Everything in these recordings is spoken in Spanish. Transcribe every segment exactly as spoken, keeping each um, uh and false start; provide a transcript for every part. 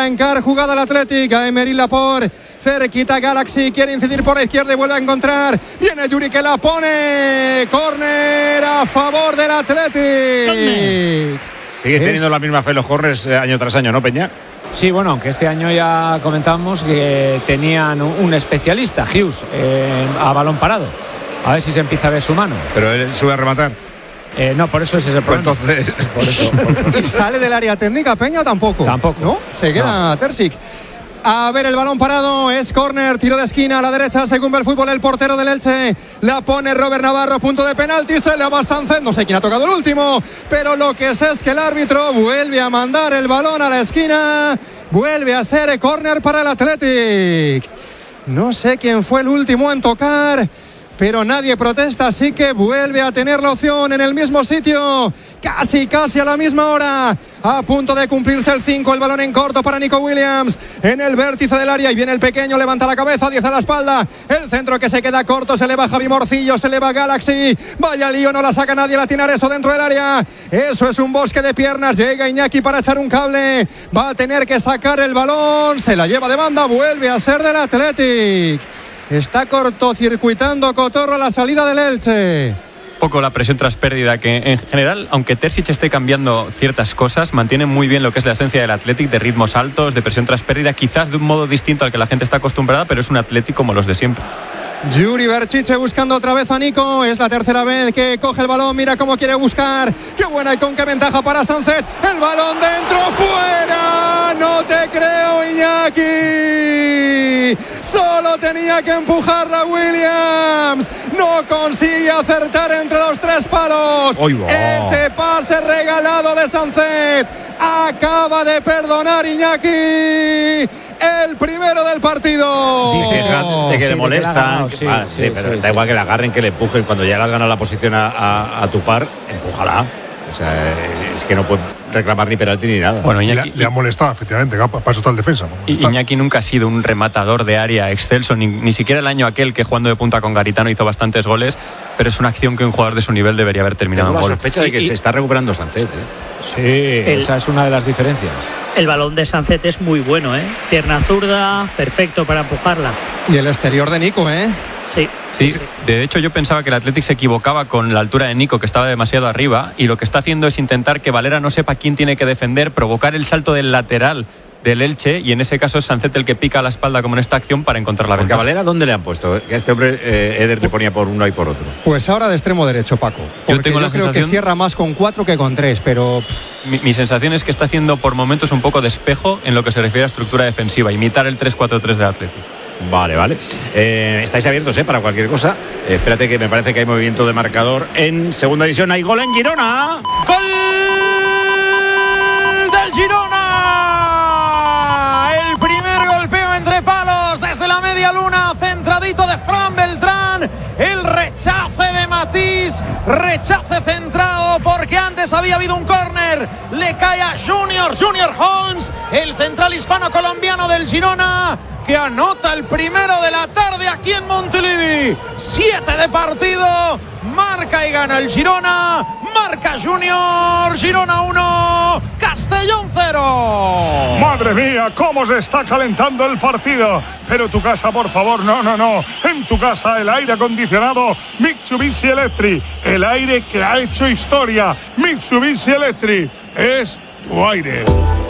arrancar jugada el Athletic. A Emery Laporte, cerquita Galaxy, quiere incidir por la izquierda y vuelve a encontrar. Viene Yuri que la pone. Córner a favor del Athletic. Sigues teniendo es... la misma fe en los corners año tras año, ¿no, Peña? Sí, bueno, aunque este año ya comentamos que tenían un especialista, Hughes, eh, a balón parado. A ver si se empieza a ver su mano. Pero él sube a rematar. Eh, no, por eso ese es el problema. Pues entonces. Por eso, por eso. ¿Y sale del área técnica Peña? Tampoco. Tampoco. ¿No? Se queda no. Terzic. A ver, el balón parado, es córner, tiro de esquina a la derecha, según ve el fútbol el portero del Elche, la pone Robert Navarro, punto de penalti, se le va Sánchez, no sé quién ha tocado el último, pero lo que sé es que el árbitro vuelve a mandar el balón a la esquina, vuelve a ser córner para el Athletic. No sé quién fue el último en tocar, pero nadie protesta, así que vuelve a tener la opción en el mismo sitio, casi, casi a la misma hora, a punto de cumplirse el cinco, el balón en corto para Nico Williams, en el vértice del área, y viene el pequeño, levanta la cabeza, diez a la espalda, el centro que se queda corto, se le va Javi Morcillo, se le va Galaxy, vaya lío, no la saca nadie, la tiene Areso dentro del área, eso es un bosque de piernas, llega Iñaki para echar un cable, va a tener que sacar el balón, se la lleva de banda, vuelve a ser del Athletic. Está cortocircuitando Cotorro a la salida del Elche. Poco la presión tras pérdida, que en general, aunque Terzic esté cambiando ciertas cosas, mantiene muy bien lo que es la esencia del Athletic, de ritmos altos, de presión tras pérdida, quizás de un modo distinto al que la gente está acostumbrada, pero es un Athletic como los de siempre. Yuri Berchiche buscando otra vez a Nico, es la tercera vez que coge el balón, mira cómo quiere buscar, qué buena y con qué ventaja para Sánchez, el balón dentro, fuera, no te creo Iñaki, solo tenía que empujarla Williams, no consigue acertar entre los tres palos, ese pase regalado de Sánchez, acaba de perdonar Iñaki, el primero del partido. Dice de que sí, le molesta. Sí, ah, sí, sí, pero sí, da sí. igual que le agarren, que le empujen. Cuando ya le has ganado la posición a, a, a tu par, empújala. O sea, es que no puede reclamar ni penalti ni nada. Bueno, Iñaki, Iñaki, le, le ha molestado, efectivamente. Para eso está el defensa. Iñaki nunca ha sido un rematador de área excelso, ni, ni siquiera el año aquel que jugando de punta con Garitano hizo bastantes goles, pero es una acción que un jugador de su nivel debería haber terminado Tengo en la gol. sospecha de que y, se está recuperando Sánchez, ¿eh? Sí, el, esa es una de las diferencias. El balón de Sánchez es muy bueno, ¿eh? Pierna zurda, perfecto para empujarla. Y el exterior de Nico, ¿eh? Sí. Sí, de hecho yo pensaba que el Athletic se equivocaba con la altura de Nico, que estaba demasiado arriba, y lo que está haciendo es intentar que Valera no sepa quién tiene que defender, provocar el salto del lateral del Elche, y en ese caso es Sánchez el que pica la espalda como en esta acción para encontrar la Porque ventaja. a Valera, ¿dónde le han puesto? Que a este hombre eh, Eder le ponía por uno y por otro. Pues ahora de extremo derecho, Paco. Porque Yo tengo la yo creo sensación... que cierra más con cuatro que con tres, pero... Mi, mi sensación es que está haciendo por momentos un poco de espejo en lo que se refiere a estructura defensiva, imitar el tres cuatro tres del Athletic. Vale, vale. Eh, estáis abiertos, ¿eh? Para cualquier cosa. Eh, espérate, que me parece que hay movimiento de marcador en segunda división. Hay gol en Girona. ¡Gol del Girona! El primer golpeo entre palos desde la media luna. Centradito de Fran Beltrán. El rechace de Matís. Rechace centrado porque antes había habido un córner. Le cae a Junior, Junior Holmes, el central hispano-colombiano del Girona, que anota el primero de la tarde aquí en Montilivi. Siete de partido, marca y gana el Girona, marca Junior, Girona uno, Castellón cero. Madre mía, cómo se está calentando el partido. Pero tu casa, por favor, no, no, no. En tu casa el aire acondicionado Mitsubishi Electric, el aire que ha hecho historia. Mitsubishi Electric es tu aire.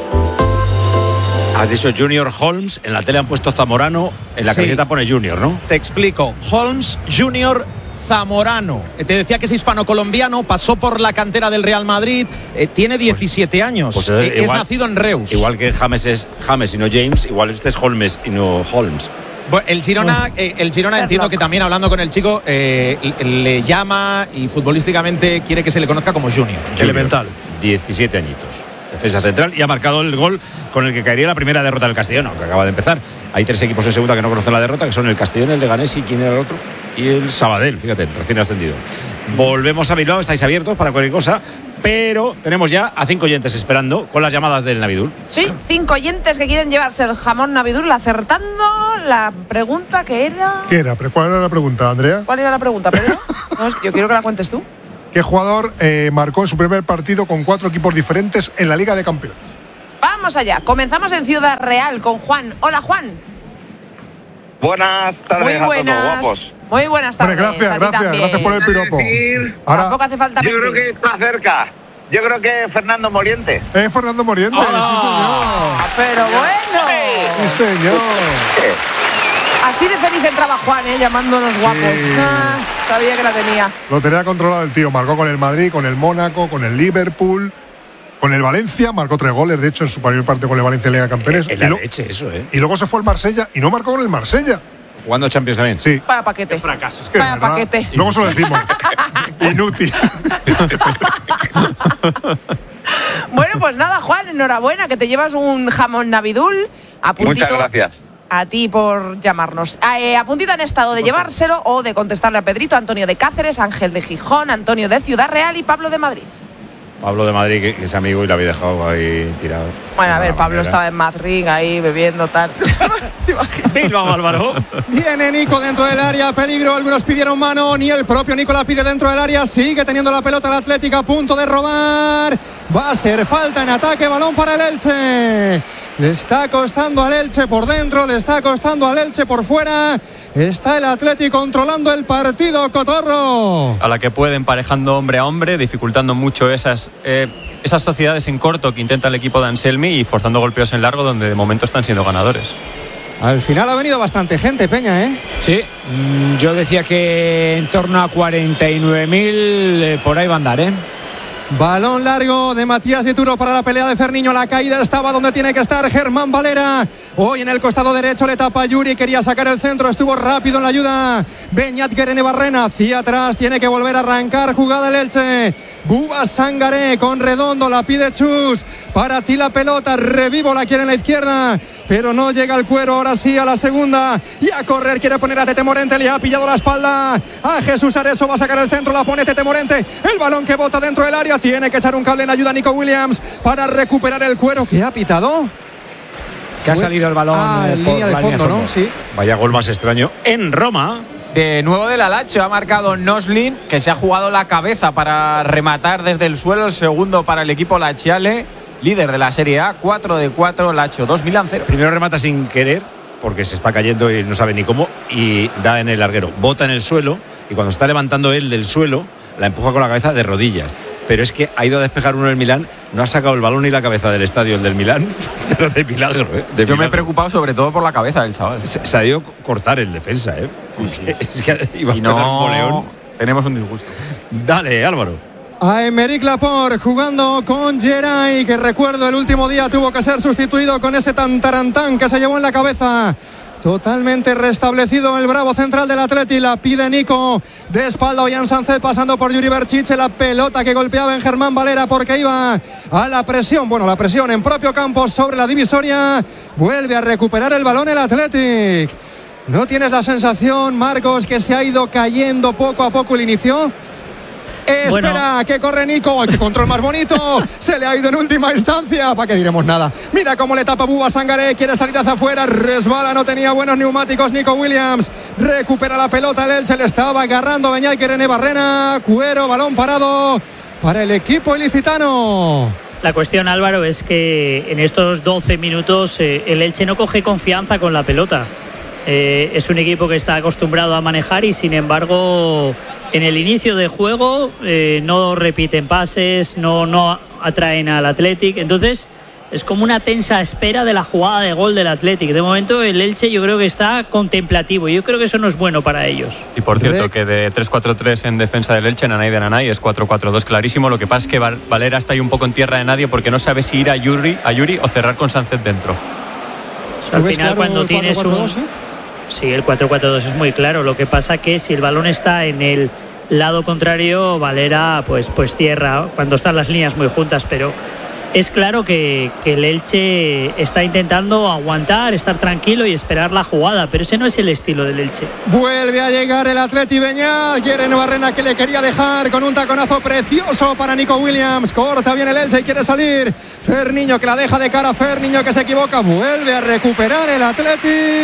Has dicho Junior Holmes, en la tele han puesto Zamorano, en la Sí. camiseta pone Junior, ¿no? Te explico. Holmes Junior Zamorano. Te decía que es hispano-colombiano, pasó por la cantera del Real Madrid, eh, tiene diecisiete años, Pues, eh, eh, es igual- nacido en Reus. Igual que James es James y no James, igual este es Holmes y no Holmes. Bueno, el Girona, eh, el Girona entiendo que también hablando con el chico eh, le, le llama y futbolísticamente quiere que se le conozca como Junior. Junior, Elemental. diecisiete añitos. Defensa central y ha marcado el gol con el que caería la primera derrota del Castellón, aunque acaba de empezar. Hay tres equipos en segunda que no conocen la derrota, que son el Castellón, el Leganés y quién era el otro, y el Sabadell, fíjate, recién ascendido. Volvemos a Bilbao, estáis abiertos para cualquier cosa, pero tenemos ya a cinco oyentes esperando con las llamadas del Navidul. Sí, cinco oyentes que quieren llevarse el jamón Navidul, acertando la pregunta que era... ¿Qué era? ¿Cuál era la pregunta, Andrea? ¿Cuál era la pregunta, Pedro? No, es que yo quiero que la cuentes tú. ¿Qué jugador eh, marcó en su primer partido con cuatro equipos diferentes en la Liga de Campeones? Vamos allá, comenzamos en Ciudad Real con Juan. Hola, Juan. Buenas tardes. Muy buenas. A todos, guapos. Muy buenas tardes. Bueno, gracias, gracias, gracias por el piropo. Ahora, tampoco hace falta yo mentir. creo que está cerca. Yo creo que Fernando Moriente. Es Fernando Moriente. Oh, sí, pero bueno. Sí, señor. Así de feliz entraba Juan, ¿eh? Llamándonos guapos. Sí. Ah, sabía que la tenía. Lo tenía controlado el tío. Marcó con el Madrid, con el Mónaco, con el Liverpool, con el Valencia. Marcó tres goles, de hecho, en su primer parte con el Valencia Liga Campeones. Es la y, lo, leche eso, ¿eh? y luego se fue al Marsella y no marcó con el Marsella. Jugando Champions también. Sí. Vaya paquete. Qué fracaso. Es que, Vaya ¿verdad? paquete. Luego se lo decimos. Inútil. Bueno, pues nada, Juan, enhorabuena, que te llevas un jamón navidul. A puntito. Muchas gracias. A ti por llamarnos. Eh, a puntito han estado de llevárselo o de contestarle a Pedrito, Antonio de Cáceres, Ángel de Gijón, Antonio de Ciudad Real y Pablo de Madrid. Pablo de Madrid, que, que es amigo y lo había dejado ahí tirado. Bueno, a ver, Pablo manera. estaba en Madrid ahí bebiendo tal. ¿Te imaginas? Bilbao, Álvaro. Viene Nico dentro del área, peligro, algunos pidieron mano, ni el propio Nico la pide dentro del área, sigue teniendo la pelota el Atlético a punto de robar, va a ser falta en ataque, balón para el Elche, le está costando al Elche por dentro, le está costando al Elche por fuera, está el Atlético controlando el partido, Cotorro. A la que puede, emparejando hombre a hombre, dificultando mucho esas, eh, esas sociedades en corto que intenta el equipo de Anselmi y forzando golpeos en largo donde de momento están siendo ganadores. Al final ha venido bastante gente, Peña, ¿eh? Sí, mm, yo decía que en torno a cuarenta y nueve mil eh, por ahí va a andar, ¿eh? Balón largo de Matías Dituro para la pelea de Ferniño. La caída estaba donde tiene que estar Germán Valera. Hoy en el costado derecho le tapa Yuri. Quería sacar el centro. Estuvo rápido en la ayuda. Beñat Guerene Barrena hacia atrás. Tiene que volver a arrancar. Jugada el Elche. Buba Sangaré con Redondo. La pide Chus. Para ti la pelota. Revivo la quiere en la izquierda. Pero no llega el cuero. Ahora sí a la segunda. Y a correr. Quiere poner a Tete Morente. Le ha pillado la espalda a Jesús Areso. Va a sacar el centro. La pone Tete Morente. El balón que bota dentro del área. Tiene que echar un cable en ayuda a Nico Williams para recuperar el cuero. ¿Qué ha pitado? Que ha salido el balón ah, eh, en por línea de la fondo, línea de ¿no? fondo. Sí. Vaya gol más extraño. En Roma. De nuevo del Alacho, ha marcado Noslin, que se ha jugado la cabeza para rematar desde el suelo. El segundo para el equipo Lachiale, líder de la Serie A, cuatro de cuatro, Lacho dos, Milan cero. Primero remata sin querer, porque se está cayendo y no sabe ni cómo, y da en el larguero. Bota en el suelo, y cuando está levantando él del suelo, la empuja con la cabeza de rodillas. Pero es que ha ido a despejar uno del Milán, no ha sacado el balón ni la cabeza del estadio, el del Milán, pero de milagro, ¿eh? De Yo milagro. me he preocupado sobre todo por la cabeza del chaval. Se, se ha ido a cortar el defensa, ¿eh? Sí, sí, sí. Es que iba a Si pegar un no, boleón. tenemos un disgusto. Dale, Álvaro. A Emerick Laporte jugando con Geray, que recuerdo el último día tuvo que ser sustituido con ese tantarantán que se llevó en la cabeza. Totalmente restablecido el bravo central del Atleti. La pide Nico de espalda. Ollán Sánchez pasando por Yuri Berchiche. La pelota que golpeaba en Germán Valera porque iba a la presión. Bueno, la presión en propio campo sobre la divisoria. Vuelve a recuperar el balón el Athletic. ¿No tienes la sensación, Marcos, que se ha ido cayendo poco a poco el inicio? Espera, bueno. Que corre Nico. ¡Qué control más bonito! Se le ha ido en última instancia. ¿Para qué diremos nada? Mira cómo le tapa Buba Sangaré. Quiere salir hacia afuera. Resbala. No tenía buenos neumáticos Nico Williams. Recupera la pelota el Elche. Le estaba agarrando Beñat Guerene Barrena. Cuero, balón parado para el equipo ilicitano. La cuestión, Álvaro, es que en estos doce minutos eh, el Elche no coge confianza con la pelota. Eh, es un equipo que está acostumbrado a manejar y sin embargo en el inicio de juego eh, no repiten pases, no, no atraen al Athletic, entonces es como una tensa espera de la jugada de gol del Athletic. De momento el Elche yo creo que está contemplativo y yo creo que eso no es bueno para ellos. Y por cierto que de tres cuatro tres en defensa del Elche, Nanay de Nanay es cuatro cuatro dos clarísimo. Lo que pasa es que Valera está ahí un poco en tierra de nadie porque no sabe si ir a Yuri, a Yuri o cerrar con Sánchez dentro. O sea, al final cuando tienes un... Sí, el cuatro cuatro dos es muy claro. Lo que pasa que si el balón está en el lado contrario, Valera pues, pues cierra cuando están las líneas muy juntas, pero es claro que, que el Elche está intentando aguantar, estar tranquilo y esperar la jugada, pero ese no es el estilo del Elche. Vuelve a llegar el Atleti Beñat, Guerene Barrena que le quería dejar con un taconazo precioso para Nico Williams, corta bien el Elche y quiere salir. Ferniño que la deja de cara, Ferniño que se equivoca, vuelve a recuperar el Athletic.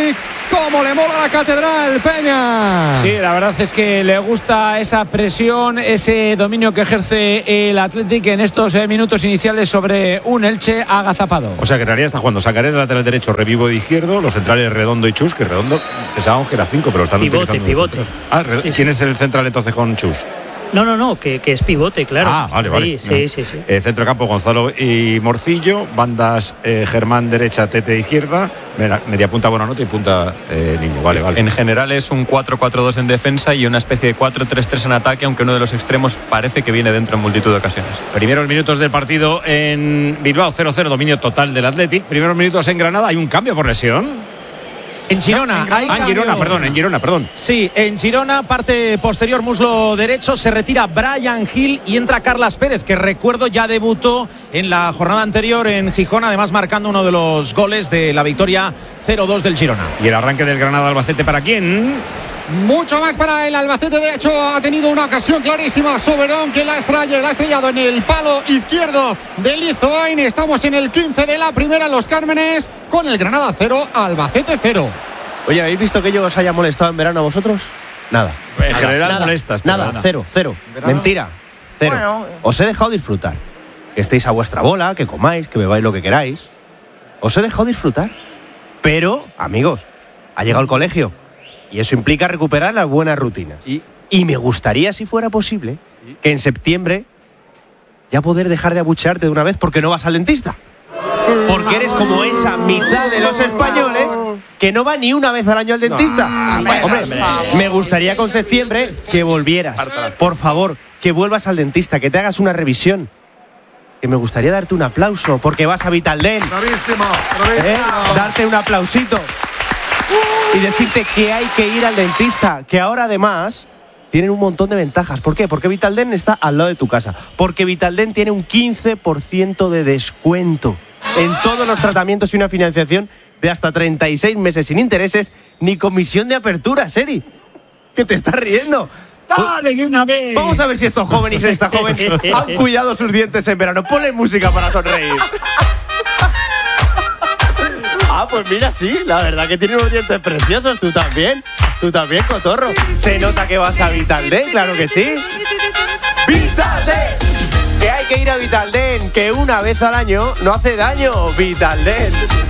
¡Cómo le mola la catedral, Peña! Sí, la verdad es que le gusta esa presión, ese dominio que ejerce el Athletic en estos eh, minutos iniciales sobre un Elche agazapado. O sea que en realidad está jugando Sacaré, el lateral derecho, Revivo de izquierdo, los centrales Redondo y Chus, que Redondo pensábamos que era cinco, pero están Pivote, utilizando pivote. Ah, Sí, ¿quién sí. es el central entonces con Chus? No, no, no, que, que es pivote, claro. Ah, vale, vale. Sí, sí, No. sí. sí. Eh, centro de campo Gonzalo y Morcillo, bandas eh, Germán derecha, Tete izquierda, media, media punta Buenanote y punta eh, Niño. Vale, vale. En general es un cuatro cuatro dos en defensa y una especie de cuatro tres tres en ataque, aunque uno de los extremos parece que viene dentro en multitud de ocasiones. Primeros minutos del partido en Bilbao, cero cero, dominio total del Athletic. Primeros minutos en Granada, hay un cambio por lesión. En Girona, No, en, hay ah, en Girona, perdón, en Girona, perdón. Sí, en Girona, parte posterior, muslo derecho, se retira Brian Hill y entra Carlas Pérez, que recuerdo ya debutó en la jornada anterior en Gijón, además marcando uno de los goles de la victoria cero dos del Girona. Y el arranque del Granada Albacete, ¿para quién? Mucho más para el Albacete, de hecho ha tenido una ocasión clarísima Soberón, que la ha estrellado, la ha estrellado en el palo izquierdo de Lizoain. Estamos en el quince de la primera, Los Cármenes, con el Granada cero, Albacete cero. Oye, ¿habéis visto que yo os haya molestado en verano a vosotros? Nada. En nada, general nada, molestas. pero Nada, nada. cero, cero. Mentira, cero. Bueno. Os he dejado disfrutar. Que estéis a vuestra bola, que comáis, que bebáis lo que queráis. Os he dejado disfrutar. Pero, amigos, ha llegado el colegio. Y eso implica recuperar las buenas rutinas. Y, y me gustaría, si fuera posible, que en septiembre ya poder dejar de abuchearte de una vez porque no vas al dentista. Porque eres como esa mitad de los españoles que no va ni una vez al año al dentista. Hombre, me gustaría con septiembre que volvieras. Por favor, que vuelvas al dentista, que te hagas una revisión. Que me gustaría darte un aplauso porque vas a Vitaldent. Bravísimo, ¿Eh? Darte un aplausito. Y decirte que hay que ir al dentista, que ahora además tienen un montón de ventajas. ¿Por qué? Porque Vitaldent está al lado de tu casa. Porque Vitaldent tiene un quince por ciento de descuento en todos los tratamientos y una financiación de hasta treinta y seis meses sin intereses ni comisión de apertura, Seri. ¿Qué te estás riendo? ¡Dale de una vez! Vamos a ver si estos jóvenes y esta joven han cuidado sus dientes en verano. Ponle música para sonreír. Ah, pues mira, sí, la verdad que tiene unos dientes preciosos. Tú también, tú también, cotorro. Se nota que vas a Vitaldent, claro que sí. ¡Vitaldent! Que hay que ir a Vitaldent, que una vez al año no hace daño. Vitaldent.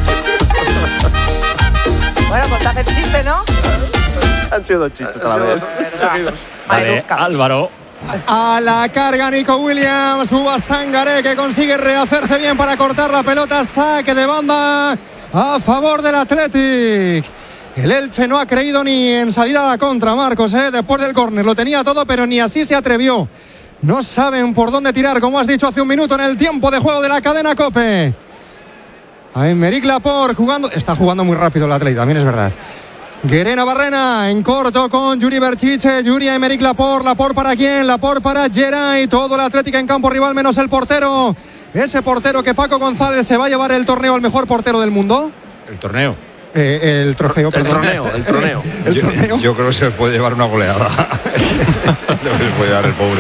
Bueno, pues te hace chiste, ¿no? Han sido dos chistes a la vez. Vale, Álvaro. A la carga Nico Williams, Uba Sangaré, que consigue rehacerse bien para cortar la pelota. Saque de banda a favor del Athletic. El Elche no ha creído ni en salir a la contra, Marcos, ¿eh? Después del córner lo tenía todo, pero ni así se atrevió. No saben por dónde tirar, como has dicho hace un minuto en el tiempo de juego de la cadena COPE. A Aymeric Laporte jugando, está jugando muy rápido el Athletic, también es verdad. Guerena Barrena en corto con Yuri Berchiche, Yuri a Aymeric Laporte, Laporte para quién, Laporte para Geray, todo el Atlético en campo rival menos el portero. Ese portero que Paco González se va a llevar el torneo al mejor portero del mundo. El torneo. Eh, el trofeo, El perdón. torneo, el torneo. El yo, torneo. yo creo que se puede llevar una goleada. Se puede llevar el pobre.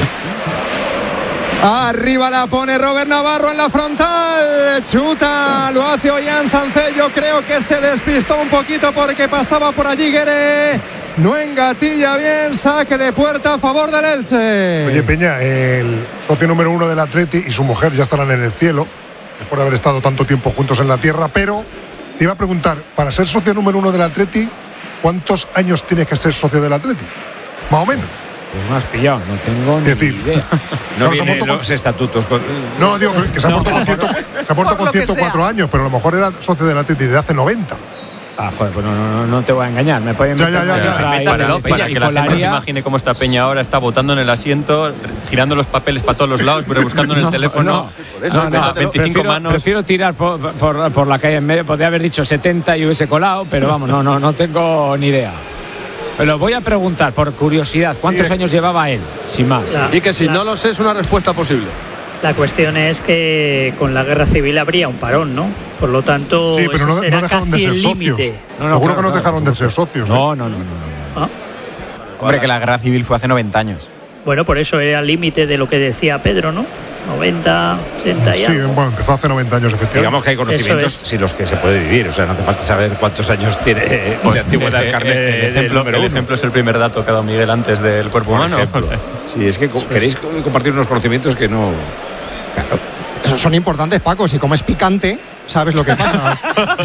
Arriba la pone Robert Navarro en la frontal. Chuta, lo hace Ollán Sánchez. Yo creo que se despistó un poquito porque pasaba por allí Gueré. No engatilla bien, saque de puerta a favor del Elche. Oye, Peña, el socio número uno del Atleti y su mujer ya estarán en el cielo, después de haber estado tanto tiempo juntos en la tierra, pero te iba a preguntar, para ser socio número uno del Atleti, ¿cuántos años tienes que ser socio del Atleti? Más o menos. Pues me has pillado, no tengo ni Decir, idea. No Claro, se ha vienen puesto con- los estatutos. Con... No, digo que se ha No. puesto con, ciento, se ha puesto Por con lo que ciento cuatro sea. años, pero a lo mejor era socio del Atleti de hace noventa. Ah, joder, pues no, no, no te voy a engañar. Me pueden Ya, ya, meter ya, una ya. cifra ahí Para, de- para y que la gente se colaría- imagine cómo está Peña ahora, está botando en el asiento, girando los papeles para todos los lados, pero buscando en el No, teléfono no, no, no, a veinticinco prefiero, manos. prefiero tirar por, por, por la calle en medio. Podría haber dicho setenta y hubiese colado, pero vamos, no, no, no tengo ni idea. Pero voy a preguntar, por curiosidad, ¿cuántos años llevaba él? Sin más. La- Y que si la- no lo sé es una respuesta posible. La cuestión es que con la guerra civil habría un parón, ¿no? Por lo tanto, Sí, pero ese no, no será dejaron de casi ser el socios. límite. No, no, Seguro claro, que no claro, dejaron de ser socios. ¿eh? No, no, no, no. no. Ah, Hombre, que la guerra civil fue hace noventa años. bueno, por eso era el límite de lo que decía Pedro, ¿no? noventa, ochenta y Sí, algo. bueno, empezó hace noventa años, efectivamente. Digamos que hay conocimientos Eso es. sin los que se puede vivir. O sea, no hace falta saber cuántos años tiene de antigüedad el carnet el, el, del ejemplo, número el uno. ejemplo es el primer dato que ha dado Miguel antes del cuerpo Por humano. ejemplo. O sea, Sí, es que co- queréis co- compartir unos conocimientos que no. Claro, esos son importantes, Paco. Si comes picante, sabes lo que pasa.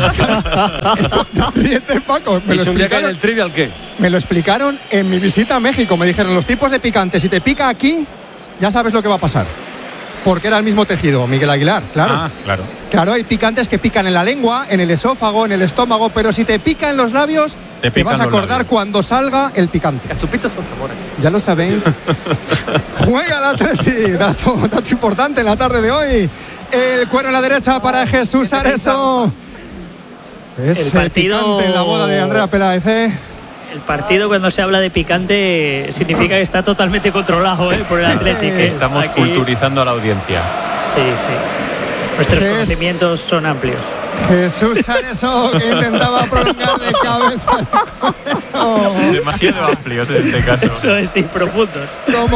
Ríete, Paco. Me ¿Y lo, si un día cae en explicaron, el trivial qué? me lo explicaron en mi visita a México. Me dijeron los tipos de picante. Si te pica aquí, ya sabes lo que va a pasar. Porque era el mismo tejido, Miguel Aguilar, claro. Ah, claro. Claro, hay picantes que pican en la lengua, en el esófago, en el estómago, pero si te pica en los labios, Te te, vas pican a los acordar labios. cuando salga el picante. Cachupitos o zamora. Ya lo sabéis. Juega el Atleti, dato, dato importante en la tarde de hoy. El cuero en la derecha para Jesús Areso. Ese El partido- picante en la boda de Andrea Peláez, ¿eh? El partido, cuando se habla de picante, significa que está totalmente controlado, ¿eh? Por el Atlético. ¿eh? Estamos Aquí- culturizando a la audiencia. Sí, sí. Nuestros Jes- conocimientos son amplios. Jesús Areso, que intentaba prolongar de cabeza el cuero. Demasiado amplios en este caso. Eso es, sí, profundos. Como,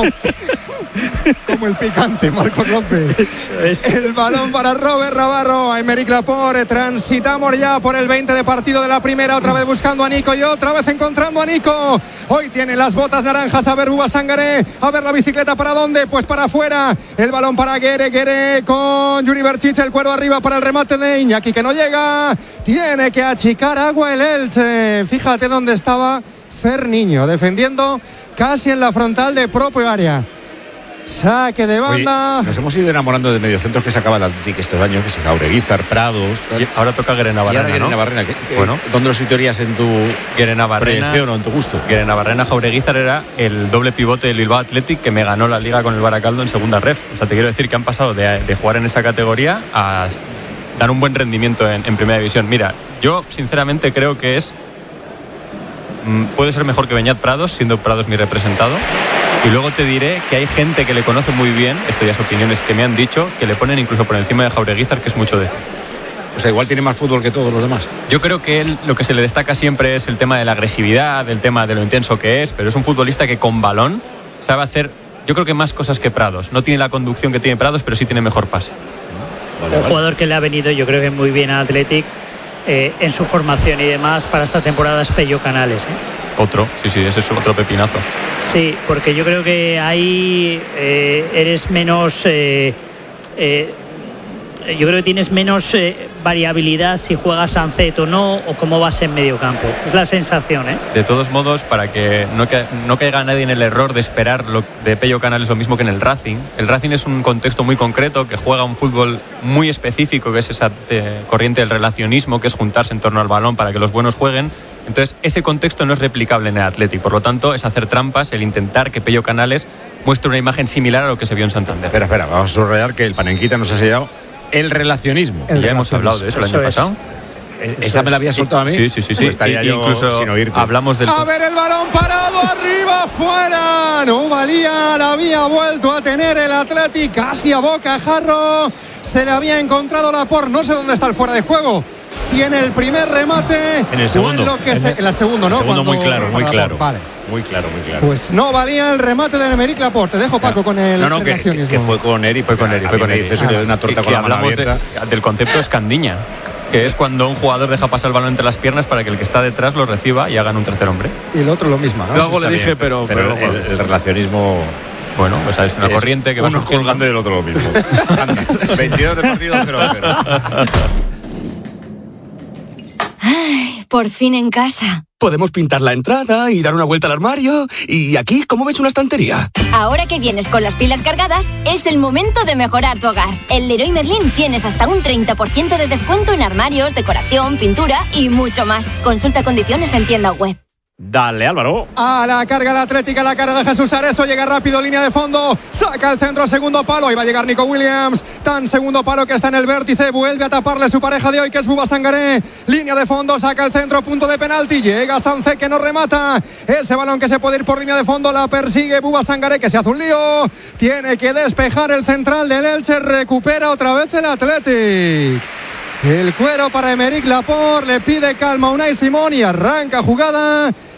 como el picante, Marcos López. Eso es. El balón para Robert Navarro, Aymeric Laporte. Transitamos ya por el veinte de partido de la primera, otra vez buscando a Nico y otra vez encontrando a Nico. Hoy tiene las botas naranjas. A ver Buba Sangaré, a ver la bicicleta para dónde, pues para afuera. El balón para Guere, Guere con Yuri Berchiche, el cuero arriba para el remate de Iñaki, que no llega. Tiene que achicar agua el Elche. Fíjate dónde estaba Fer Niño, defendiendo casi en la frontal de propio área. Saque de Oye, banda. nos hemos ido enamorando de mediocentros que sacaba el Atlético estos años, que se Jaureguizar, Prados. Tal. Y ahora toca Guerena Y ahora Barrena, Guerena ¿no? Barrena. ¿qué- qué- Bueno. ¿Dónde lo situarías en tu Guerena Barrena, proyección o en tu gusto? Guerena Barrena Jaureguizar era el doble pivote del Bilbao Athletic que me ganó la liga con el Baracaldo en segunda ref. O sea, te quiero decir que han pasado de, de jugar en esa categoría a dar un buen rendimiento en, en primera división. Mira, yo sinceramente creo que es mm, puede ser mejor que Beñat Prados, siendo Prados mi representado. Y luego te diré que hay gente que le conoce muy bien, esto ya es opiniones que me han dicho, que le ponen incluso por encima de Jaureguizar, que es mucho decir. O sea, igual tiene más fútbol que todos los demás. Yo creo que él lo que se le destaca siempre es el tema de la agresividad, el tema de lo intenso que es, pero es un futbolista que con balón sabe hacer, yo creo que más cosas que Prados. No tiene la conducción que tiene Prados, pero sí tiene mejor pase. Vale, Un vale. jugador que le ha venido, yo creo que muy bien a Athletic eh, en su formación y demás para esta temporada es Pello Canales. ¿eh? Otro, sí, sí, ese es otro pepinazo. Sí, porque yo creo que ahí eh, eres menos. Eh, eh, yo creo que tienes menos eh, variabilidad si juegas Sancet o no, o cómo vas en medio campo. Es la sensación, ¿eh? De todos modos, para que no, ca- no caiga nadie en el error de esperar lo de Pello Canales lo mismo que en el Racing. El Racing es un contexto muy concreto que juega un fútbol muy específico, que es esa eh, corriente del relacionismo, que es juntarse en torno al balón para que los buenos jueguen. Entonces, ese contexto no es replicable en el Athletic. Por lo tanto, es hacer trampas el intentar que Pello Canales muestre una imagen similar a lo que se vio en Santander. Espera, espera, vamos a subrayar que el Panenquita nos ha sellado el relacionismo. El ya hemos relacionismo. hablado de eso el Eso año es. pasado. ¿Es- ¿Esa me la había soltado a mí? Sí, sí, sí. sí. Pues estaría Y- yo incluso sin oírte. hablamos del... A ver el balón parado arriba, fuera. No valía, la había vuelto a tener el Athletic casi a bocajarro. Se le había encontrado la por, no sé dónde está el fuera de juego. Si en el primer remate En el o segundo. en lo que En se, el- en la segunda, ¿no? El segundo muy Cuando- claro, muy para claro. Laporte. Vale. Muy claro, muy claro. Pues no valía el remate de Aymeric Laporte. Te dejo, Paco, con el no, no, que, que, relacionismo. que fue con Eri. Fue con Eri, A fue mí con me Eri. dice eso, le doy una torta Y con la mano hablamos de- abierta. del concepto escandiña, que es cuando un jugador deja pasar el balón entre las piernas para que el que está detrás lo reciba y hagan un tercer hombre. Y el otro lo mismo, ¿no? Yo algo le Está dije, bien, pero. pero pero- el, el relacionismo Bueno, pues es una es corriente que va uno surgiendo. colgando y el otro lo mismo. Anda, veintidós de partido, cero a cero. Por fin en casa. Podemos pintar la entrada y dar una vuelta al armario. Y aquí, ¿cómo ves una estantería? Ahora que vienes con las pilas cargadas, es el momento de mejorar tu hogar. En Leroy Merlin tienes hasta un treinta por ciento de descuento en armarios, decoración, pintura y mucho más. Consulta condiciones en tienda web. Dale, Álvaro. A la carga la Atlética, la carga de Jesús Areso, llega rápido, línea de fondo, saca el centro, segundo palo, ahí va a llegar Nico Williams, tan segundo palo que está en el vértice, vuelve a taparle su pareja de hoy que es Buba Sangaré, línea de fondo, saca el centro, punto de penalti, llega Sancet que no remata, ese balón que se puede ir por línea de fondo, la persigue Buba Sangaré que se hace un lío, tiene que despejar el central del Elche, recupera otra vez el Athletic. El cuero para Aymeric Laporte, le pide calma a Unai Simón y arranca jugada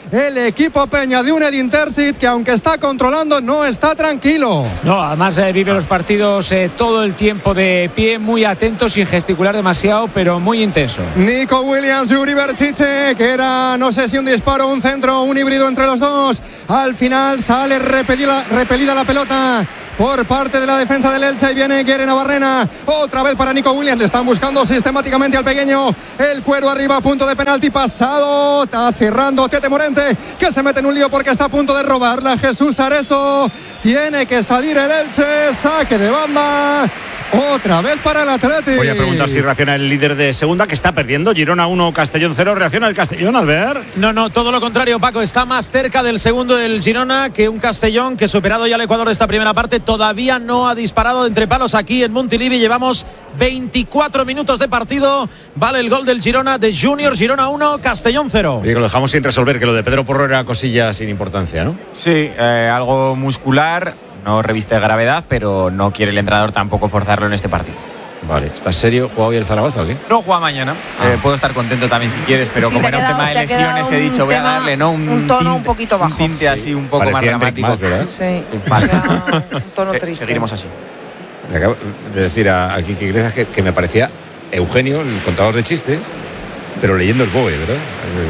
el equipo Peña de un Edin Terzic que aunque está controlando no está tranquilo. No, además eh, vive los partidos eh, todo el tiempo de pie, muy atento, sin gesticular demasiado, pero muy intenso. Nico Williams, Yuri Berchiche, que era no sé si un disparo, un centro, un híbrido entre los dos. Al final sale repelida, repelida la pelota por parte de la defensa del Elche y viene Guere Navarrena, otra vez para Nico Williams, le están buscando sistemáticamente al pequeño, el cuero arriba, punto de penalti pasado, está cerrando Tete Morente, que se mete en un lío porque está a punto de robarla Jesús Areso, tiene que salir el Elche, saque de banda. Otra vez para el Atleti. Voy a preguntar si reacciona el líder de segunda, que está perdiendo. Girona uno, Castellón cero. ¿Reacciona el Castellón, Albert? No, no, todo lo contrario, Paco. Está más cerca del segundo del Girona que un Castellón que, superado ya el Ecuador de esta primera parte, todavía no ha disparado de entre palos aquí en Montilivi. Llevamos veinticuatro minutos de partido. Vale el gol del Girona de Junior. Girona uno, Castellón cero. Oye, que lo dejamos sin resolver, que lo de Pedro Porro era cosilla sin importancia, ¿no? Sí, eh, algo muscular. No reviste gravedad, pero no quiere el entrenador tampoco forzarlo en este partido. Vale, ¿estás serio? ¿Juega hoy el Zaragoza o qué? No juega mañana. Ah. Eh, puedo estar contento también si quieres, pero sí, como era un tema de lesiones, he dicho, voy a darle, ¿no? Un, un tono tinte, un poquito bajo. Un tinte sí. así un poco Parecía más dramático. Más, ¿verdad? Sí, sí. Vale. Un tono Se, triste. Seguiremos así. Le acabo de decir a, a Kiki Iglesias que, que me parecía Eugenio, el contador de chistes, pero leyendo el B O E, ¿verdad?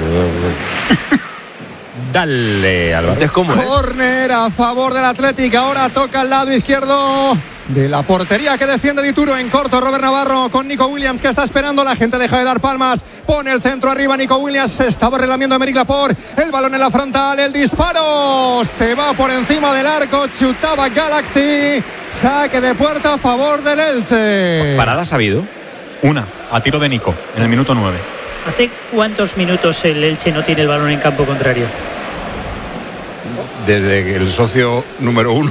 Dale, Álvaro. Córner a favor del Atlético. Ahora toca al lado izquierdo de la portería que defiende Dituro en corto. Robert Navarro con Nico Williams, que está esperando. La gente deja de dar palmas. Pone el centro arriba. Nico Williams se estaba relamiendo a Emerick Laporte. El balón en la frontal. El disparo. Se va por encima del arco. Chutaba Galaxy. Saque de puerta a favor del Elche. ¿Paradas ha habido? Una, a tiro de Nico, en el minuto nueve. ¿Hace cuántos minutos el Elche no tiene el balón en campo contrario? Desde que el socio número uno.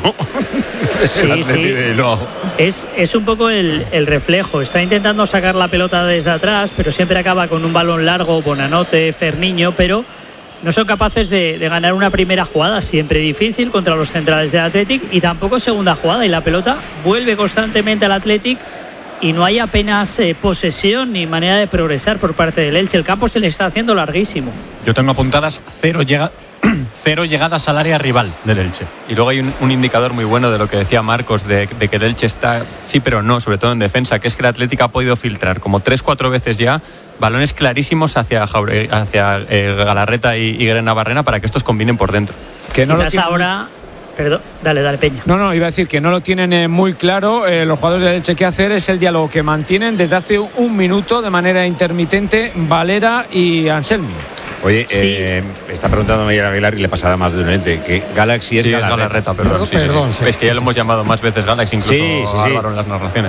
Sí, sí. Es, es un poco el, el reflejo. Está intentando sacar la pelota desde atrás, pero siempre acaba con un balón largo, Bonanote, Ferniño, pero no son capaces de, de ganar una primera jugada, siempre difícil contra los centrales del Athletic, y tampoco segunda jugada, y la pelota vuelve constantemente al Athletic y no hay apenas eh, posesión ni manera de progresar por parte del Elche. El campo se le está haciendo larguísimo. Yo tengo apuntadas cero llega cero llegadas al área rival del Elche. Y luego hay un, un indicador muy bueno de lo que decía Marcos, de, de que el Elche está, sí pero no, sobre todo en defensa, que es que el Atlético ha podido filtrar como tres, cuatro veces ya balones clarísimos hacia, Jaure, hacia eh, Galarreta y, y Guere Navarrena para que estos combinen por dentro. Que no Quizás lo tiene... ahora... Perdón, dale, dale, Peña. No, no, iba a decir que no lo tienen eh, muy claro. Eh, los jugadores del Elche que hacer es el diálogo que mantienen desde hace un minuto de manera intermitente Valera y Anselmi. Oye, Sí. eh, está preguntando a Miguel Aguilar y le pasará más de un ente que Galaxy es Sí, es Galarreta. Galarreta, perdón. Perdón, sí, sí, perdón, sí. sí, Es que ya lo hemos llamado más veces Galaxy, incluso Sí, sí, sí. Álvaro en las narraciones.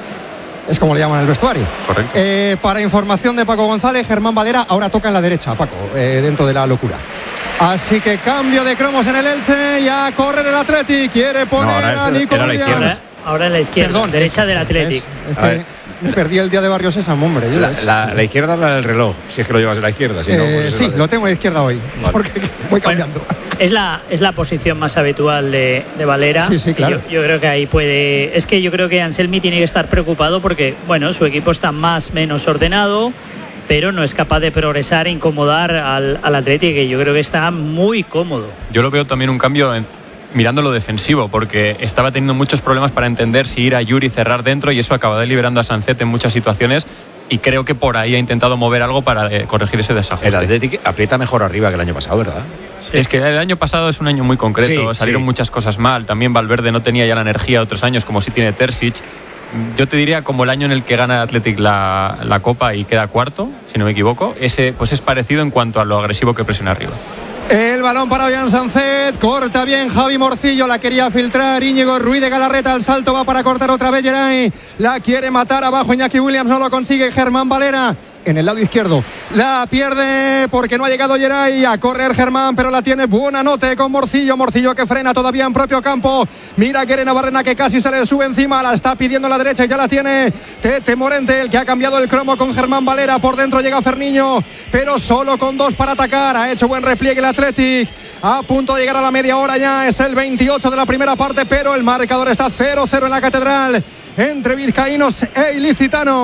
Es como le llaman en el vestuario. Correcto. Eh, para información de Paco González, Germán Valera ahora toca en la derecha, Paco, eh, dentro de la locura. Así que cambio de cromos en el Elche, ya a correr el Athletic, quiere poner No, ahora es- a Nico era la Williams. izquierda. Ahora, ahora en la izquierda, Perdón, derecha es- del Athletic. Es, es A que ver. me perdí el día de Barrio Sésamo, hombre. Yo La, es- la, la izquierda es la del reloj, si es que lo llevas a la izquierda. Si no, Eh, pues es sí, la de- lo tengo a la izquierda hoy, Vale. porque voy cambiando. Es la, es la posición más habitual de, de Valera. Sí, sí, claro. Yo, yo creo que ahí puede. Es que yo creo que Anselmi tiene que estar preocupado porque, bueno, su equipo está más menos ordenado, pero no es capaz de progresar e incomodar al, al Atlético, que yo creo que está muy cómodo. Yo lo veo también un cambio en, mirando lo defensivo, porque estaba teniendo muchos problemas para entender si ir a Yuri y cerrar dentro, y eso acaba deliberando a Sancet en muchas situaciones, y creo que por ahí ha intentado mover algo para eh, corregir ese desajuste. El Athletic aprieta mejor arriba que el año pasado, ¿verdad? Sí. Es que el año pasado es un año muy concreto, Sí, salieron sí. muchas cosas mal, también Valverde no tenía ya la energía de otros años como si tiene Terzic. Yo te diría como el año en el que gana el Athletic la, la Copa y queda cuarto, si no me equivoco, ese pues es parecido en cuanto a lo agresivo que presiona arriba. El balón para Bian Sancet, corta bien Javi Morcillo, la quería filtrar Íñigo Ruiz de Galarreta, al salto va para cortar otra vez Geray, la quiere matar abajo Iñaki Williams, no lo consigue Germán Valera. En el lado izquierdo la pierde porque no ha llegado Geray a correr Germán, pero la tiene Buonanote con Morcillo, Morcillo que frena todavía en propio campo, mira Guere Navarrena que casi se le sube encima, la está pidiendo a la derecha y ya la tiene Tete Morente, el que ha cambiado el cromo con Germán Valera, por dentro llega Ferniño, pero solo con dos para atacar, ha hecho buen repliegue el Athletic, a punto de llegar a la media hora ya, es el veintiocho de la primera parte, pero el marcador está cero cero en la Catedral, entre vizcaínos e ilicitanos.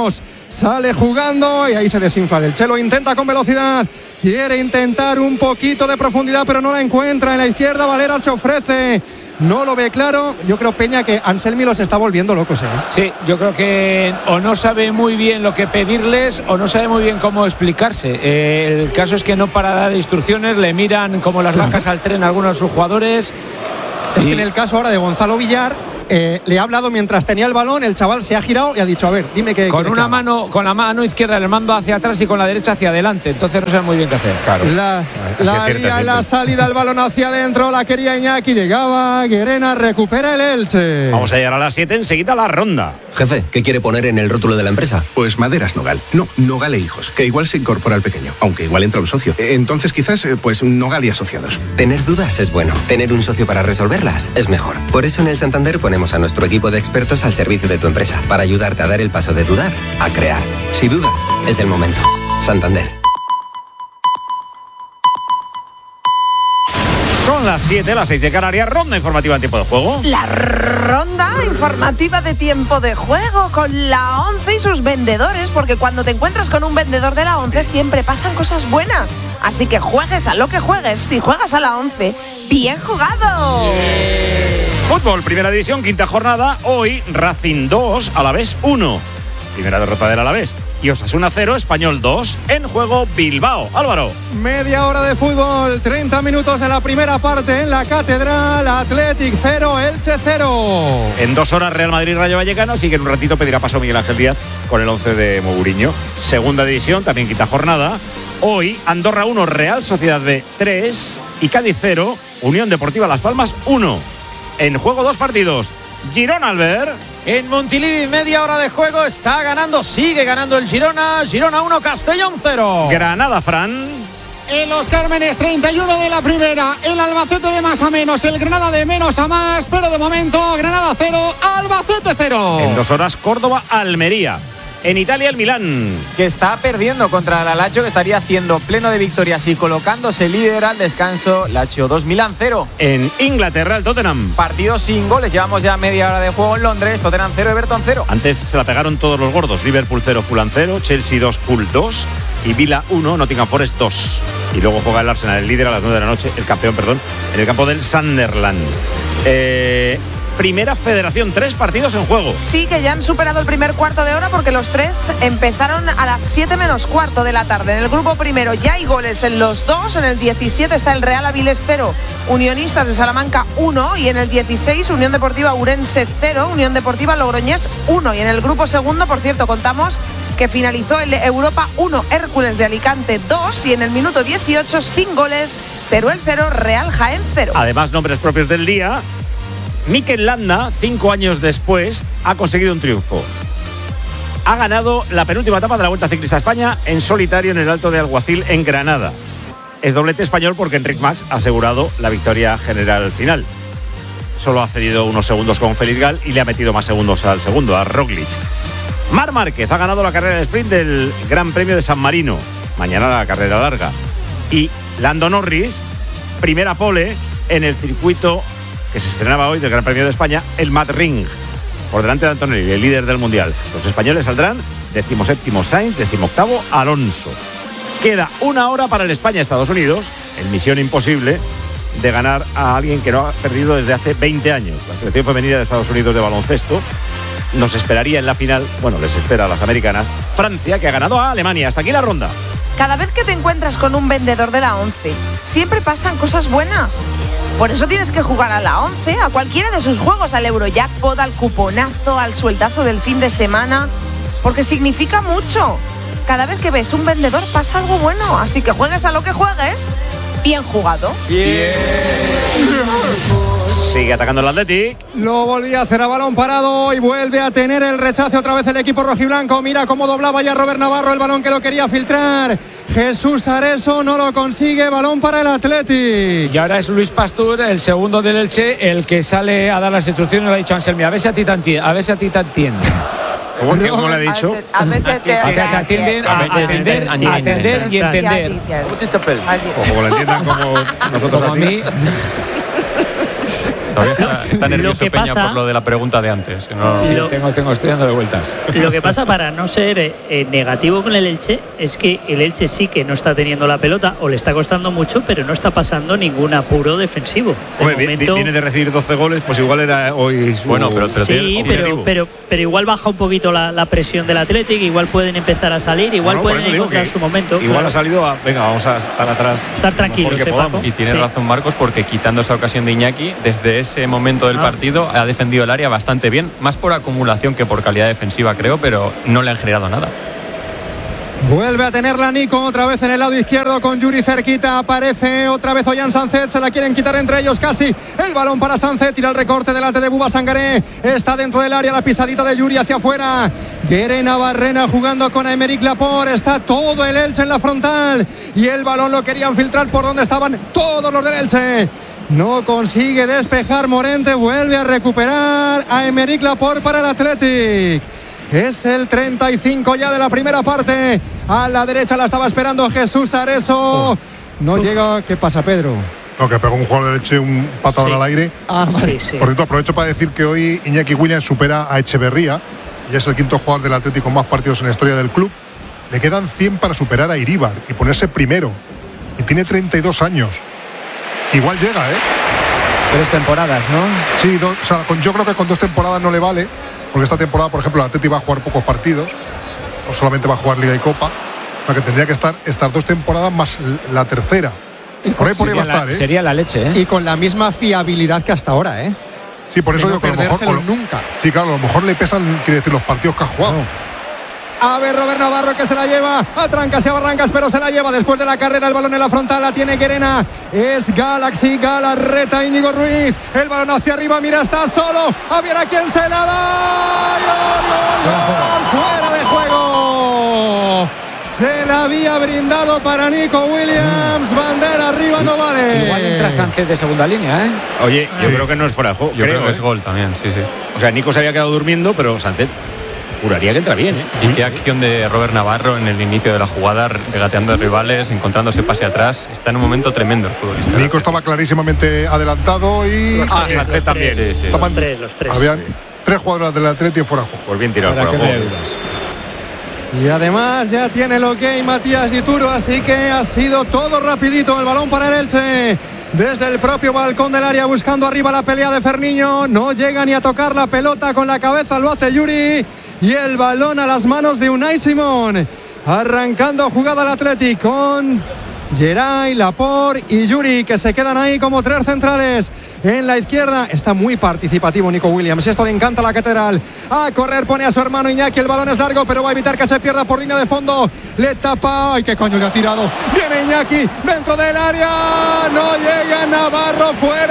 sale jugando y ahí se desinfla el Elche. Lo intenta con velocidad, quiere intentar un poquito de profundidad, pero no la encuentra. En la izquierda Valera se ofrece, no lo ve claro. Yo creo, Peña, que Anselmi los está volviendo locos, ¿eh? Sí, yo creo que o no sabe muy bien lo que pedirles o no sabe muy bien cómo explicarse. Eh, el caso es que no para dar instrucciones, le miran como las vacas al tren a algunos de sus jugadores. Es y... que en el caso ahora de Gonzalo Villar, Eh, le ha hablado mientras tenía el balón, el chaval se ha girado y ha dicho, a ver, dime qué. Con una mano, con la mano izquierda le mando hacia atrás y con la derecha hacia adelante, entonces no sabe muy bien qué hacer. Claro. La, la, lía, la salida, el balón hacia adentro, la quería Iñaki, llegaba Guerena, recupera el Elche. Vamos a llegar a las siete, enseguida la ronda. Jefe, ¿qué quiere poner en el rótulo de la empresa? Pues Maderas Nogal. No, Nogal e Hijos, que igual se incorpora al pequeño, aunque igual entra un socio. Entonces quizás, pues Nogal y Asociados. Tener dudas es bueno, tener un socio para resolverlas es mejor. Por eso en el Santander ponemos a nuestro equipo de expertos al servicio de tu empresa, para ayudarte a dar el paso de dudar a crear. Si dudas, es el momento. Santander. Son las siete, las seis de Canarias, ronda informativa en tiempo de juego. La ronda informativa de tiempo de juego con la ONCE y sus vendedores, porque cuando te encuentras con un vendedor de la ONCE siempre pasan cosas buenas. Así que juegues a lo que juegues, si juegas a la ONCE, ¡bien jugado! Yeah. Fútbol, primera división, quinta jornada. Hoy Racing dos, Alavés uno. Primera derrota del Alavés. Y Osasuna cero, Español dos. En juego Bilbao. Álvaro. Media hora de fútbol, treinta minutos de la primera parte en la Catedral. Athletic cero, Elche cero. En dos horas Real Madrid, Rayo Vallecano. Así que en un ratito pedirá paso Miguel Ángel Díaz con el once de Mourinho. Segunda división, también quinta jornada. Hoy Andorra uno, Real Sociedad B tres. Y Cádiz cero, Unión Deportiva Las Palmas uno. En juego dos partidos. Girona, Albert. En Montilivi, media hora de juego, está ganando, sigue ganando el Girona. Girona uno, Castellón cero. Granada, Fran. En Los Cármenes, treinta y uno de la primera. El Albacete de más a menos, el Granada de menos a más. Pero de momento, Granada cero, Albacete cero. En dos horas, Córdoba, Almería. En Italia, el Milán, que está perdiendo contra la Lazio, que estaría haciendo pleno de victorias y colocándose líder al descanso. Lazio dos, Milán cero. En Inglaterra, el Tottenham. Partido sin goles, llevamos ya media hora de juego en Londres. Tottenham cero, Everton cero. Antes se la pegaron todos los gordos. Liverpool cero, Fulham cero, Chelsea dos, Hull dos y Villa uno, Nottingham Forest dos. Y luego juega el Arsenal, el líder, a las nueve de la noche, el campeón, perdón, en el campo del Sunderland. Eh... Primera Federación, tres partidos en juego. Sí, que ya han superado el primer cuarto de hora porque los tres empezaron a las siete menos cuarto de la tarde. En el grupo primero ya hay goles en los dos. En el diecisiete está el Real Avilés cero, Unionistas de Salamanca uno. Y en el dieciséis, Unión Deportiva Urense cero, Unión Deportiva Logroñés uno. Y en el grupo segundo, por cierto, contamos que finalizó el Europa uno, Hércules de Alicante dos. Y en el minuto dieciocho, sin goles, Teruel cero, Real Jaén cero. Además, nombres propios del día. Mikel Landa, cinco años después, ha conseguido un triunfo. Ha ganado la penúltima etapa de la Vuelta Ciclista a España en solitario en el Alto de Alguacil, en Granada. Es doblete español porque Enric Mas ha asegurado la victoria general final. Solo ha cedido unos segundos con Félix Gal y le ha metido más segundos al segundo, a Roglic. Marc Márquez ha ganado la carrera de sprint del Gran Premio de San Marino. Mañana la carrera larga. Y Lando Norris, primera pole en el circuito que se estrenaba hoy del Gran Premio de España, el Mad Ring, por delante de Antonelli, el líder del Mundial. Los españoles saldrán decimoséptimo Sainz, decimoctavo Alonso. Queda una hora para el España-Estados Unidos, en misión imposible de ganar a alguien que no ha perdido desde hace veinte años. La selección femenina de Estados Unidos de baloncesto nos esperaría en la final, bueno, les espera a las americanas, Francia, que ha ganado a Alemania. Hasta aquí la ronda. Cada vez que te encuentras con un vendedor de la ONCE, siempre pasan cosas buenas. Por eso tienes que jugar a la ONCE, a cualquiera de sus juegos, al Eurojackpot, al cuponazo, al sueldazo del fin de semana, porque significa mucho. Cada vez que ves un vendedor pasa algo bueno, así que juegues a lo que juegues, bien jugado. Bien. Sigue atacando el Athletic. Lo volvía a hacer a balón parado y vuelve a tener el rechace otra vez el equipo rojiblanco. Mira cómo doblaba ya Robert Navarro el balón que lo quería filtrar. Jesús Areso no lo consigue, balón para el Athletic. Y ahora es Luis Pastur, el segundo del Elche, el que sale a dar las instrucciones. Le ha dicho a Anselmi, a ver si a ti te entiende. A ver si a ti te entiende. ¿Cómo, no, ¿Cómo le ha dicho? A veces te atienden, a atender, atender y entender. O como lo entiendan como nosotros como a mí. Todavía está, está nervioso Lo que Peña pasa- por lo de la pregunta de antes. que no- Sí, Lo- tengo, tengo, estoy dándole vueltas. Lo que pasa, para no ser eh, negativo con el Elche, es que el Elche sí que no está teniendo la pelota o le está costando mucho, pero no está pasando ningún apuro defensivo. De Hombre, vi- momento- viene de recibir doce goles, pues igual era hoy su Bueno, pero- pero Sí, pero, pero, pero igual baja un poquito la, la presión del Athletic, igual pueden empezar a salir, igual No, no, por pueden eso digo encontrar que su momento. Igual claro. ha salido a, venga, vamos a estar atrás. Estar lo tranquilos, mejor que ¿eh, podamos. Paco? Y tiene Sí. razón Marcos, porque quitando esa ocasión de Iñaki, desde ese momento del Ah. partido ha defendido el área bastante bien, más por acumulación que por calidad defensiva, creo, pero no le han generado nada. Vuelve a tenerla Nico otra vez en el lado izquierdo con Yuri cerquita. Aparece otra vez Ollán Sánchez. Se la quieren quitar entre ellos casi. El balón para Sánchez. Tira el recorte delante de Buba Sangaré. Está dentro del área la pisadita de Yuri hacia afuera. Guerena Barrena jugando con Aymeric Laporte. Está todo el Elche en la frontal. Y el balón lo querían filtrar por donde estaban todos los del Elche. No consigue despejar Morente. Vuelve a recuperar a Aymeric Laporte para el Athletic. Es el treinta y cinco ya de la primera parte. A la derecha la estaba esperando Jesús Areso. No llega. ¿Qué pasa, Pedro? No, que pegó un jugador de Elche un patadón Sí. al aire. Ah, vale. Sí, sí. Por cierto, aprovecho para decir que hoy Iñaki Williams supera a Echeverría y es el quinto jugador del Atlético con más partidos en la historia del club. Le quedan cien para superar a Iríbar y ponerse primero. Y tiene treinta y dos años. Igual llega, ¿eh? Tres temporadas, ¿no? Sí, do- o sea, con, yo creo que con dos temporadas no le vale, porque esta temporada, por ejemplo, el Atleti va a jugar pocos partidos, o solamente va a jugar Liga y Copa, o sea, que tendría que estar estas dos temporadas más l- la tercera. Por ahí, por ahí va a Sería estar, la, ¿eh? sería la leche, ¿eh? Y con la misma fiabilidad que hasta ahora, ¿eh? Sí, por eso De digo no que a lo mejor. perdérselo o lo- nunca. Sí, claro, a lo mejor le pesan, quiere decir, los partidos que ha jugado. A ver, Robert Navarro que se la lleva a trancas y a barrancas, pero se la lleva después de la carrera. El balón en la frontal la tiene Guerena. Es Galaxy, Galarreta, Íñigo Ruiz. El balón hacia arriba, mira, está solo. A ver a quién se la da. ¡Gol, gol, gol! Fuera de juego. Se la había brindado para Nico Williams. Bandera arriba, no vale. Igual entra Sánchez de segunda línea, ¿eh? Oye, yo creo que no es fuera de juego. Yo creo, que ¿eh? es gol también, sí, sí. O sea, Nico se había quedado durmiendo, pero Sánchez juraría que entra bien, ¿eh? Y qué acción de Robert Navarro en el inicio de la jugada, regateando a rivales, encontrándose pase atrás. Está en un momento tremendo el futbolista. Nico estaba clarísimamente adelantado y. Ah, Sánchez también. Sí, sí. Estaban- Los tres, los tres. Habían tres jugadores del Atleti fuera de juego. Pues bien tirado Para fuera que de no haya juego. dudas. Y además ya tiene el ok Matías Dituro, así que ha sido todo rapidito. El balón para el Elche. Desde el propio balcón del área buscando arriba la pelea de Ferniño. No llega ni a tocar la pelota con la cabeza, lo hace Yuri. Y el balón a las manos de Unai Simón. Arrancando jugada al Athletic con Geray, Laporte y Yuri, que se quedan ahí como tres centrales. En la izquierda está muy participativo Nico Williams. Esto le encanta a la catedral. A correr pone a su hermano Iñaki. El balón es largo, pero va a evitar que se pierda por línea de fondo. Le tapa. ¡Ay, qué coño le ha tirado! Viene Iñaki dentro del área. No llega Navarro,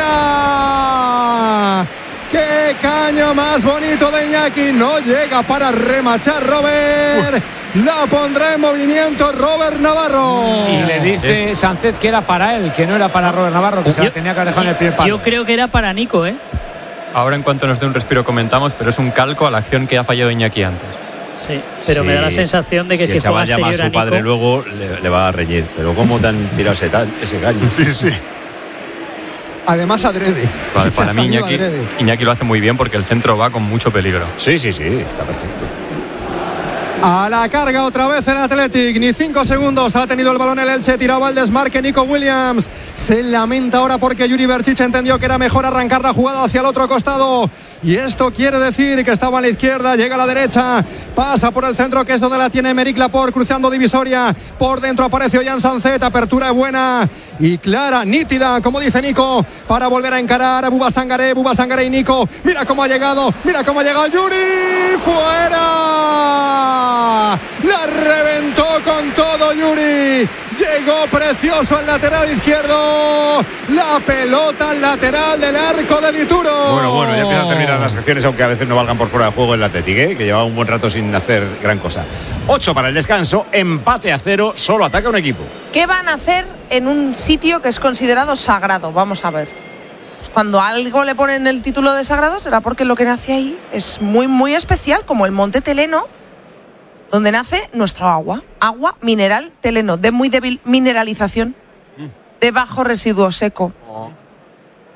fuera. ¡Qué caño más bonito de Iñaki! No llega para remachar Robert. La pondrá en movimiento Robert Navarro. Y le dice Sánchez que era para él, que no era para Robert Navarro, que se la tenía que haber dejado en el primer palo. Yo creo que era para Nico, ¿eh? Ahora en cuanto nos dé un respiro comentamos, pero es un calco a la acción que ha fallado Iñaki antes. Sí, pero Sí. me da la sensación de que si, el chaval juega llama a exterior su a padre Nico, luego le, le va a reñir. Pero ¿cómo te han tirado ese, ta- ese caño? Sí, sí. Además adrede. Para, Se ha para mí salido Iñaki, adrede. Iñaki lo hace muy bien porque el centro va con mucho peligro. Sí, sí, sí, está perfecto. A la carga otra vez el Athletic. Ni cinco segundos ha tenido el balón el Elche. Tiraba al desmarque Nico Williams. Se lamenta ahora porque Yuri Berchich entendió que era mejor arrancar la jugada hacia el otro costado. Y esto quiere decir que estaba a la izquierda, llega a la derecha, pasa por el centro, que es donde la tiene Aymeric Laporte, cruzando divisoria. Por dentro aparece Ollán Sánchez. Apertura buena y clara, nítida, como dice Nico, para volver a encarar a Buba Sangaré. Buba Sangaré y Nico. Mira cómo ha llegado, mira cómo ha llegado Yuri. ¡Fuera! La reventó con todo Yuri. Llegó precioso al lateral izquierdo. La pelota al lateral del arco de Dituro. Bueno, bueno, ya empiezan a terminar las acciones, aunque a veces no valgan por fuera de juego el Athletic, ¿eh? Que llevaba un buen rato sin hacer gran cosa. Ocho para el descanso, empate a cero, solo ataca un equipo. ¿Qué van a hacer en un sitio que es considerado sagrado? Vamos a ver. Pues cuando algo le ponen el título de sagrado será porque lo que nace ahí es muy, muy especial, como el Monte Teleno, donde nace nuestro agua. Agua mineral Teleno, de muy débil mineralización, de bajo residuo seco. Claro.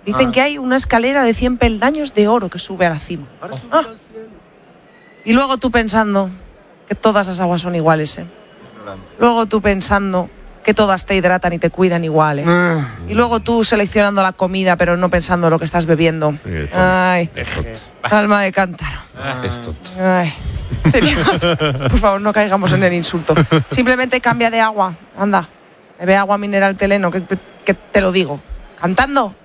Dicen Ah. que hay una escalera de cien peldaños de oro que sube a la cima. Ah. Y luego tú pensando que todas las aguas son iguales, ¿eh? Luego tú pensando que todas te hidratan y te cuidan igual, ¿eh? Y luego tú seleccionando la comida pero no pensando lo que estás bebiendo. Ay, alma de cántaro. Es tonto. Ay. Por favor, no caigamos en el insulto. Simplemente cambia de agua. Anda, bebe agua mineral Teleno, que, que te lo digo. Cantando.